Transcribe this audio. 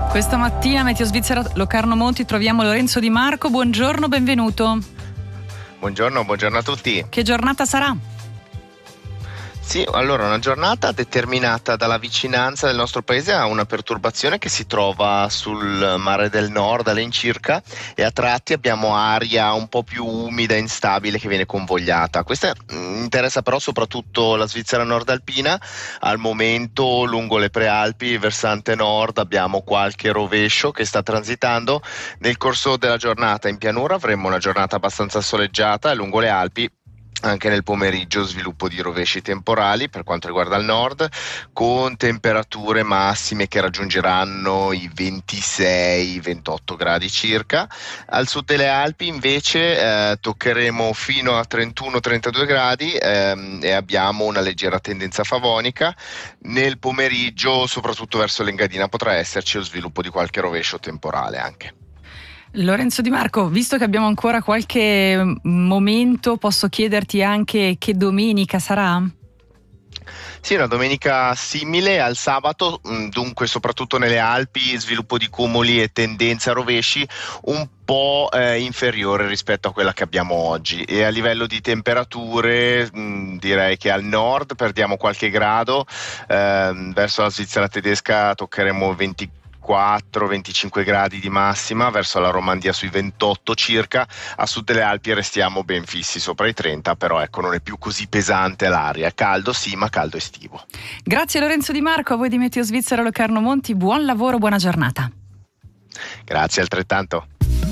Questa mattina a Meteo Svizzera Locarno Monti troviamo Lorenzo Di Marco. Buongiorno, benvenuto. Buongiorno a tutti. Che giornata sarà? Sì, allora una giornata determinata dalla vicinanza del nostro paese a una perturbazione che si trova sul mare del nord all'incirca, e a tratti abbiamo aria un po' più umida e instabile che viene convogliata. Questa interessa però soprattutto la Svizzera nord-alpina. Al momento lungo le prealpi, versante nord, abbiamo qualche rovescio che sta transitando. Nel corso della giornata in pianura avremo una giornata abbastanza soleggiata, e lungo le Alpi anche nel pomeriggio sviluppo di rovesci temporali per quanto riguarda il nord, con temperature massime che raggiungeranno i 26-28 gradi circa. Al sud delle Alpi invece toccheremo fino a 31-32 gradi e abbiamo una leggera tendenza favonica. Nel pomeriggio, soprattutto verso l'Engadina, potrà esserci lo sviluppo di qualche rovescio temporale anche. Lorenzo Di Marco, visto che abbiamo ancora qualche momento, posso chiederti anche che domenica sarà? Sì, una domenica simile al sabato, dunque soprattutto nelle Alpi sviluppo di cumuli e tendenza a rovesci un po' inferiore rispetto a quella che abbiamo oggi, e a livello di temperature direi che al nord perdiamo qualche grado, verso la Svizzera tedesca toccheremo 24-25 gradi di massima, verso la Romandia sui 28 circa. A sud delle Alpi restiamo ben fissi sopra i 30, però ecco, non è più così pesante l'aria. È caldo sì, ma caldo estivo. Grazie Lorenzo Di Marco, a voi di Meteo Svizzera Locarno Monti, buon lavoro, buona giornata. Grazie altrettanto.